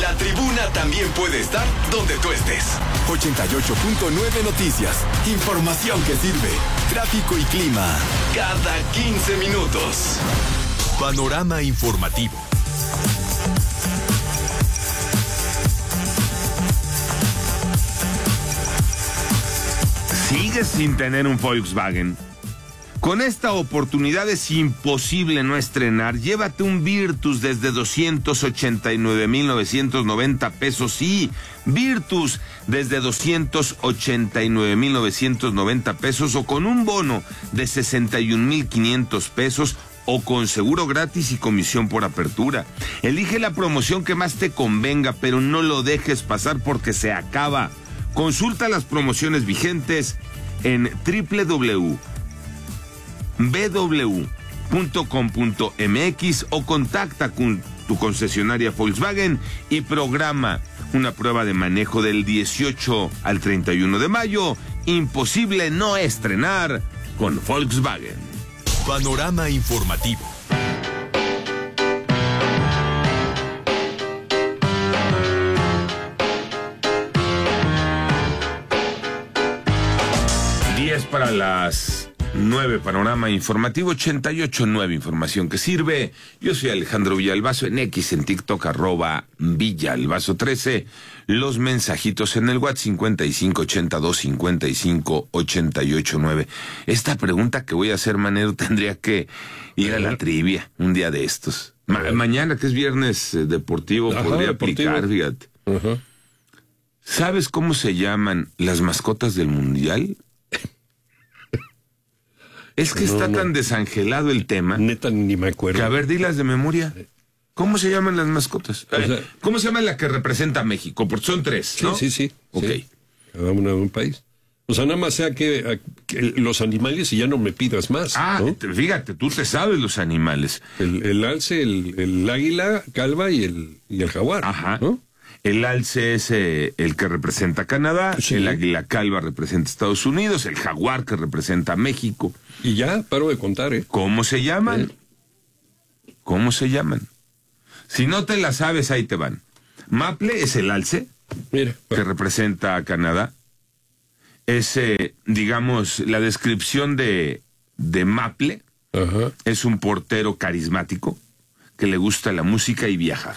La tribuna también puede estar donde tú estés. 88.9 Noticias. Información que sirve. Tráfico y clima. Cada 15 minutos. Panorama informativo. ¿Sigues sin tener un Volkswagen? Con esta oportunidad es imposible no estrenar. Llévate un Virtus desde 289,990 pesos. Sí, Virtus desde 289,990 pesos o con un bono de 61,500 pesos o con seguro gratis y comisión por apertura. Elige la promoción que más te convenga, pero no lo dejes pasar porque se acaba. Consulta las promociones vigentes en www.bw.com.mx o contacta con tu concesionaria Volkswagen y programa una prueba de manejo del 18 al 31 de mayo. Imposible no estrenar con Volkswagen. Panorama informativo. Para las 9, panorama informativo 88.9, información que sirve. Yo soy Alejandro Villalbazo, en X, en TikTok, @Villalbazo13. Los mensajitos en el WhatsApp 5582558889. Esta pregunta que voy a hacer, Manero, tendría que ir a la trivia un día de estos. Mañana, que es viernes deportivo, podría aplicar, fíjate. ¿Sabes cómo se llaman las mascotas del Mundial? Es que está tan desangelado el tema. Neta, ni me acuerdo. Que a ver, dilas de memoria. ¿Cómo se llaman las mascotas? O sea, ¿cómo se llama la que representa a México? Porque son 3, ¿no? Sí. Ok. Sí. Cada uno de un país. O sea, nada más sea que los animales y ya no me pidas más. ¿No? Fíjate, tú te sabes los animales. El alce, el águila calva y el jaguar. Ajá. ¿No? El alce es el que representa a Canadá, Sí. el águila calva representa a Estados Unidos, el jaguar que representa a México. Y ya, paro de contar, ¿eh? ¿Cómo se llaman? ¿Cómo se llaman? Si no te la sabes, ahí te van. Maple es el alce, Mira. que representa a Canadá. Es, digamos, la descripción de Maple. Ajá. Es un portero carismático que le gusta la música y viajar.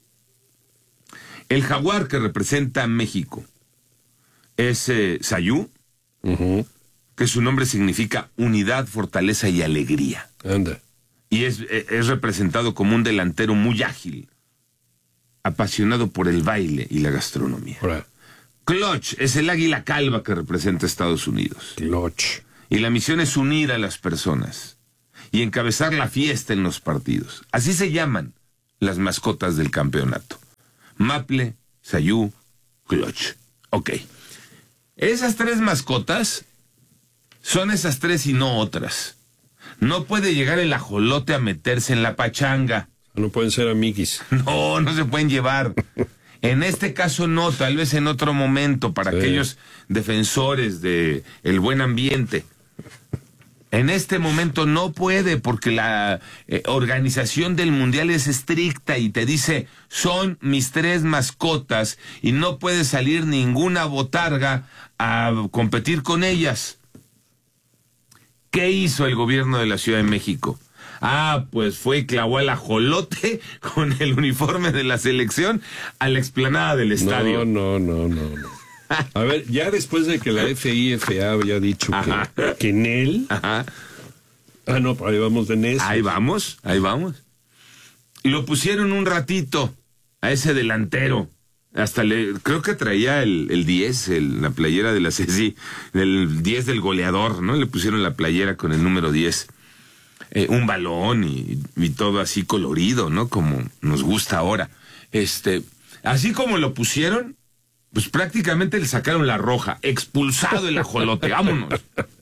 El jaguar, que representa a México, es Sayú, que su nombre significa unidad, fortaleza y alegría. Anda. Y es representado como un delantero muy ágil, apasionado por el baile y la gastronomía. Ahora, Clutch es el águila calva que representa a Estados Unidos. Clutch. Y la misión es unir a las personas y encabezar la fiesta en los partidos. Así se llaman las mascotas del campeonato. Maple, Sayú, Clutch. Ok. Esas 3 mascotas son esas 3 y no otras. No puede llegar el ajolote a meterse en la pachanga. No pueden ser amiguis. No se pueden llevar. En este caso no, tal vez en otro momento, para aquellos defensores de el buen ambiente. En este momento no puede, porque la organización del Mundial es estricta y te dice, son mis 3 mascotas y no puede salir ninguna botarga a competir con ellas. ¿Qué hizo el gobierno de la Ciudad de México? Pues fue y clavó al ajolote con el uniforme de la selección a la explanada del estadio. No. A ver, ya después de que la FIFA había dicho que en él... Ajá. No, ahí vamos de necio. Ahí vamos. Lo pusieron un ratito a ese delantero. Creo que traía el 10, la playera de la Ceci, el 10 del goleador, ¿no? Le pusieron la playera con el número 10. Un balón y todo así colorido, ¿no? Como nos gusta ahora. Así como lo pusieron, pues prácticamente le sacaron la roja. Expulsado el ajolote, vámonos.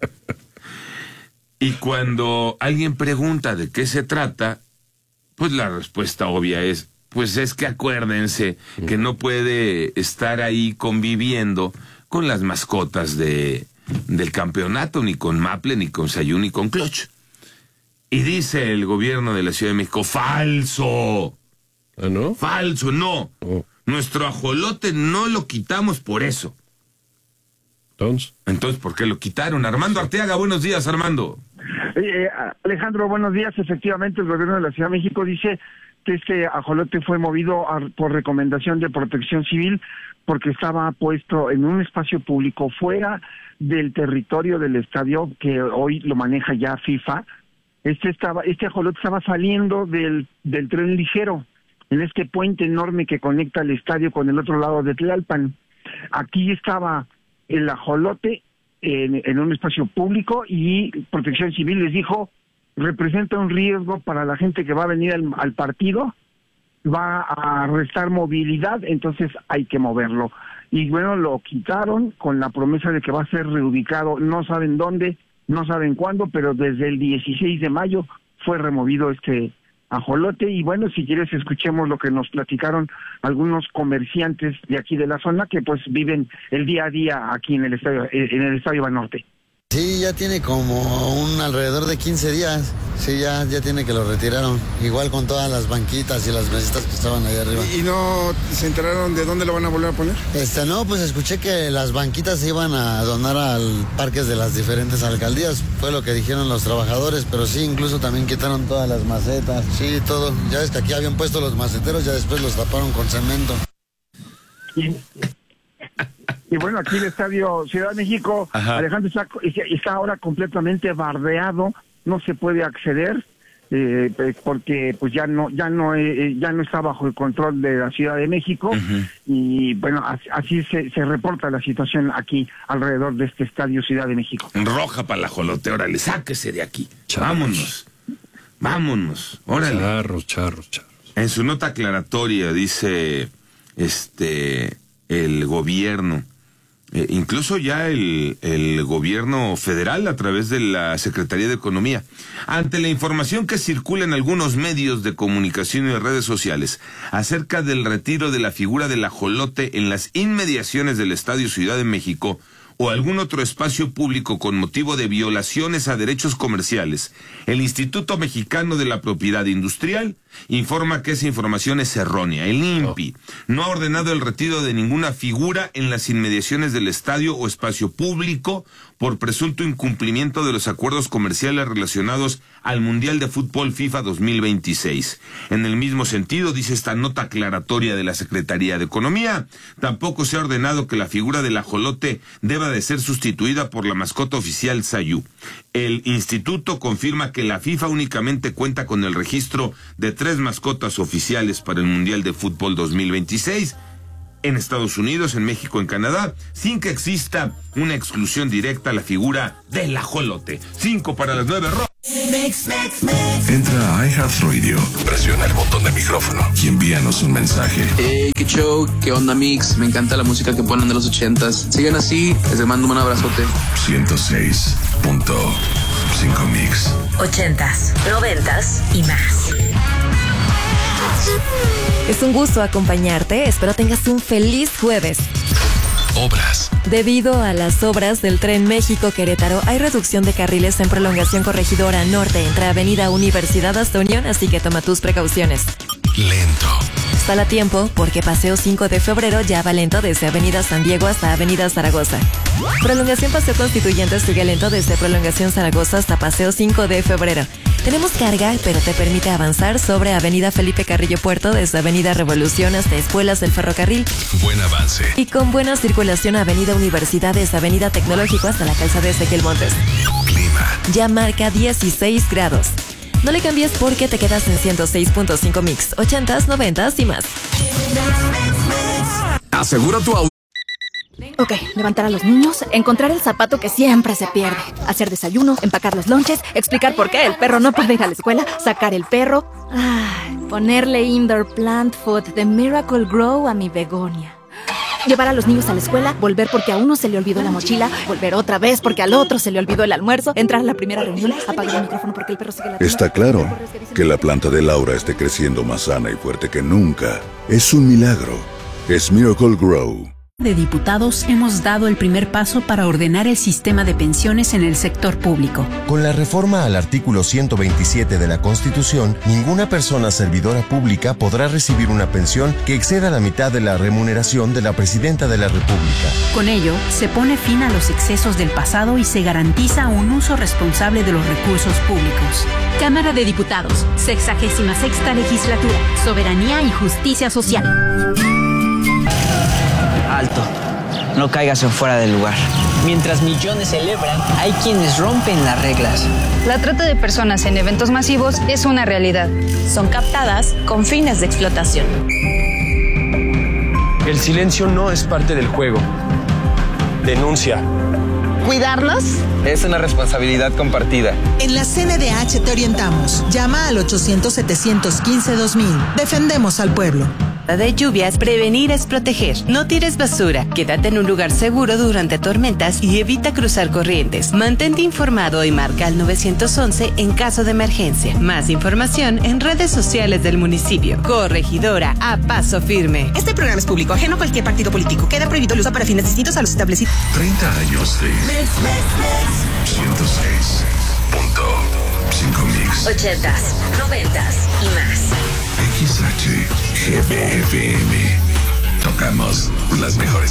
Y cuando alguien pregunta de qué se trata, pues la respuesta obvia es, pues es que acuérdense que no puede estar ahí conviviendo con las mascotas del campeonato, ni con Maple, ni con Sayú, ni con Clutch. Y dice el gobierno de la Ciudad de México, ¡falso! ¿Ah, no? ¡Falso! No. Nuestro ajolote no lo quitamos por eso. Entonces, ¿por qué lo quitaron? Armando Arteaga, buenos días, Armando. Alejandro, buenos días. Efectivamente, el gobierno de la Ciudad de México dice que este ajolote fue movido por recomendación de Protección Civil porque estaba puesto en un espacio público fuera del territorio del estadio que hoy lo maneja ya FIFA. Este ajolote estaba saliendo del tren ligero en este puente enorme que conecta el estadio con el otro lado de Tlalpan. Aquí estaba el ajolote en un espacio público y Protección Civil les dijo, representa un riesgo para la gente que va a venir al partido, va a restar movilidad, entonces hay que moverlo. Y bueno, lo quitaron con la promesa de que va a ser reubicado, no saben dónde, no saben cuándo, pero desde el 16 de mayo fue removido este ajolote. Y bueno, si quieres escuchemos lo que nos platicaron algunos comerciantes de aquí de la zona que pues viven el día a día aquí en el estadio Banorte. Sí, ya tiene como alrededor de 15 días. Sí, ya tiene que lo retiraron. Igual con todas las banquitas y las mesitas que estaban ahí arriba. ¿Y no se enteraron de dónde lo van a volver a poner? No, pues escuché que las banquitas se iban a donar al parques de las diferentes alcaldías. Fue lo que dijeron los trabajadores, pero sí, incluso también quitaron todas las macetas. Sí, todo. Ya ves que aquí habían puesto los maceteros, ya después los taparon con cemento. Y bueno, aquí el estadio Ciudad de México, ajá, Alejandro, está ahora completamente bardeado, no se puede acceder porque pues ya no está bajo el control de la Ciudad de México. Uh-huh. Y bueno, así se reporta la situación aquí alrededor de este estadio Ciudad de México. Roja para la ajolote, órale, sáquese de aquí. Charros. Vámonos, órale. Charros. En su nota aclaratoria dice el gobierno, incluso ya el gobierno federal a través de la Secretaría de Economía, ante la información que circula en algunos medios de comunicación y redes sociales acerca del retiro de la figura del ajolote en las inmediaciones del Estadio Ciudad de México o algún otro espacio público con motivo de violaciones a derechos comerciales, el Instituto Mexicano de la Propiedad Industrial informa que esa información es errónea. El INPI no ha ordenado el retiro de ninguna figura en las inmediaciones del estadio o espacio público por presunto incumplimiento de los acuerdos comerciales relacionados al Mundial de Fútbol FIFA 2026. En el mismo sentido, dice esta nota aclaratoria de la Secretaría de Economía, tampoco se ha ordenado que la figura del ajolote deba de ser sustituida por la mascota oficial Sayú. El instituto confirma que la FIFA únicamente cuenta con el registro de 3 mascotas oficiales para el Mundial de Fútbol 2026 en Estados Unidos, en México, en Canadá, sin que exista una exclusión directa a la figura del ajolote. 5 para las 9. Entra a iHeartRadio, presiona el botón de micrófono y envíanos un mensaje. Hey, qué show, qué onda, Mix, me encanta la música que ponen de los 80s. Sigan así, les mando un abrazote. 106.5 Mix. 80s, 90s y más. Es un gusto acompañarte, espero tengas un feliz jueves. Obras. Debido a las obras del Tren México-Querétaro, hay reducción de carriles en prolongación Corregidora Norte entre Avenida Universidad hasta Unión, así que toma tus precauciones. Lento. Sal a tiempo porque Paseo 5 de Febrero ya va lento desde Avenida San Diego hasta Avenida Zaragoza. Prolongación Paseo Constituyente sigue lento desde Prolongación Zaragoza hasta Paseo 5 de Febrero. Tenemos carga, pero te permite avanzar sobre Avenida Felipe Carrillo Puerto desde Avenida Revolución hasta Espuelas del Ferrocarril. Buen avance. Y con buena circulación Avenida Universidad desde Avenida Tecnológico hasta la calzada de Ezequiel Montes. Clima. Ya marca 16 grados. No le cambies porque te quedas en 106.5 Mix, 80s, 90s y más. Asegura tu auto. Ok, levantar a los niños, encontrar el zapato que siempre se pierde, hacer desayuno, empacar los lonches, explicar por qué el perro no puede ir a la escuela, sacar el perro, ponerle indoor plant food de Miracle Grow a mi begonia. Llevar a los niños a la escuela, volver porque a uno se le olvidó la mochila, volver otra vez porque al otro se le olvidó el almuerzo, entrar a la primera reunión, apagar el micrófono porque el perro sigue ladrando. Está claro que la planta de Laura esté creciendo más sana y fuerte que nunca. Es un milagro. Es Miracle Grow. De diputados hemos dado el primer paso para ordenar el sistema de pensiones en el sector público. Con la reforma al artículo 127 de la Constitución, ninguna persona servidora pública podrá recibir una pensión que exceda la mitad de la remuneración de la Presidenta de la República. Con ello, se pone fin a los excesos del pasado y se garantiza un uso responsable de los recursos públicos. Cámara de Diputados, 66ª Legislatura, Soberanía y Justicia Social. Alto, no caigas en fuera del lugar. Mientras millones celebran, hay quienes rompen las reglas. La trata de personas en eventos masivos es una realidad. Son captadas con fines de explotación. El silencio no es parte del juego. Denuncia. ¿Cuidarnos? Es una responsabilidad compartida. En la CNDH te orientamos. Llama al 800-715-2000. Defendemos al pueblo. De lluvias, prevenir es proteger. No tires basura. Quédate en un lugar seguro durante tormentas y evita cruzar corrientes. Mantente informado y marca al 911 en caso de emergencia. Más información en redes sociales del municipio. Corregidora a paso firme. Este programa es público, ajeno a cualquier partido político. Queda prohibido el uso para fines distintos a los establecidos. 30 años de 106.5 Mix. 80s, 90s y más. XHGBFM. Tocamos las mejores